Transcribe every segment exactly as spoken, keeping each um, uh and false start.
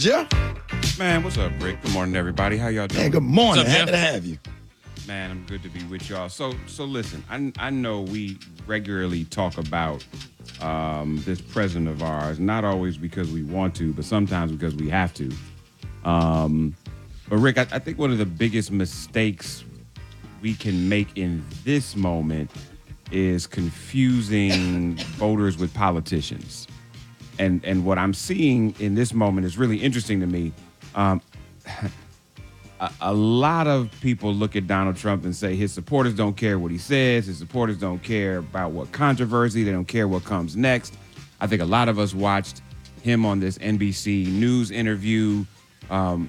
Jeff. Man, what's up, Rick? Good morning, everybody. How y'all doing? Man, good morning. What's up, Happy to have you. Man, I'm good to be with y'all. So, so listen, I, I know we regularly talk about um, this president of ours, not always because we want to, but sometimes because we have to. Um, but, Rick, I, I think one of the biggest mistakes we can make in this moment is confusing voters with politicians. And and what I'm seeing in this moment is really interesting to me. Um, a, a lot of people look at Donald Trump and say his supporters don't care what he says. His supporters don't care about what controversy. They don't care what comes next. I think a lot of us watched him on this N B C News interview um,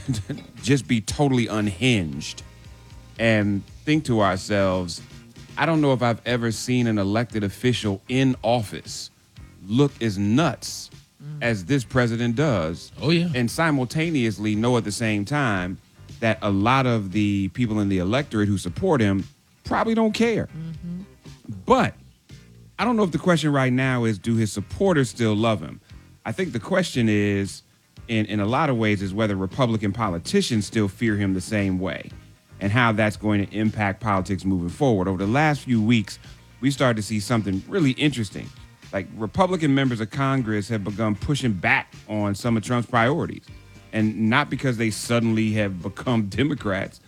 just be totally unhinged and think to ourselves, I don't know if I've ever seen an elected official in office look as nuts mm. as this president does. Oh, yeah. And simultaneously know at the same time that a lot of the people in the electorate who support him probably don't care. Mm-hmm. But I don't know if the question right now is, do his supporters still love him? I think the question is, in, in a lot of ways, is whether Republican politicians still fear him the same way and how that's going to impact politics moving forward. Over the last few weeks, we started to see something really interesting. Like, Republican members of Congress have begun pushing back on some of Trump's priorities. And not because they suddenly have become Democrats,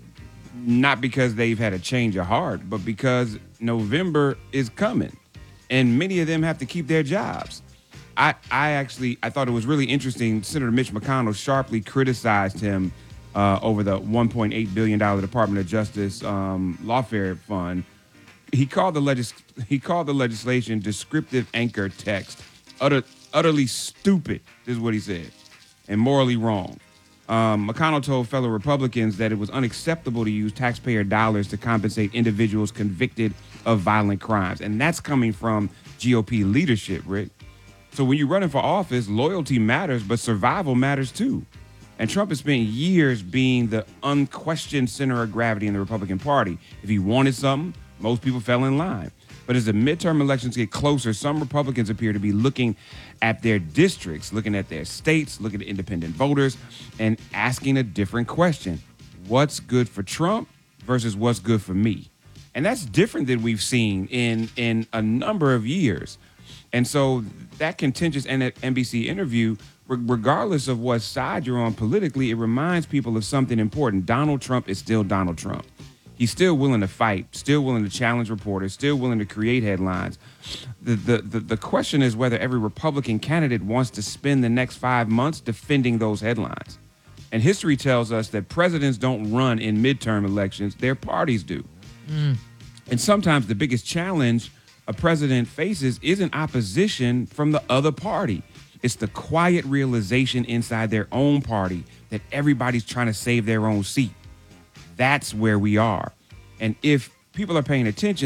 not because they've had a change of heart, but because November is coming. And many of them have to keep their jobs. I, I actually, I thought it was really interesting. Senator Mitch McConnell sharply criticized him uh, over the one point eight billion dollars Department of Justice um, lawfare fund. He called the legis- he called the legislation descriptive anchor text, utter- utterly stupid, is what he said, and morally wrong. Um, McConnell told fellow Republicans that it was unacceptable to use taxpayer dollars to compensate individuals convicted of violent crimes. And that's coming from G O P leadership, Rick. So when you're running for office, loyalty matters, but survival matters too. And Trump has spent years being the unquestioned center of gravity in the Republican Party. If he wanted something, most people fell in line. But as the midterm elections get closer, some Republicans appear to be looking at their districts, looking at their states, looking at independent voters, and asking a different question. What's good for Trump versus what's good for me? And that's different than we've seen in, in a number of years. And so that contentious N B C interview, regardless of what side you're on politically, it reminds people of something important. Donald Trump is still Donald Trump. He's still willing to fight, still willing to challenge reporters, still willing to create headlines. The, the, the, the question is whether every Republican candidate wants to spend the next five months defending those headlines. And history tells us that presidents don't run in midterm elections, their parties do. Mm. And sometimes the biggest challenge a president faces isn't opposition from the other party. It's the quiet realization inside their own party that everybody's trying to save their own seat. That's where we are. And if people are paying attention,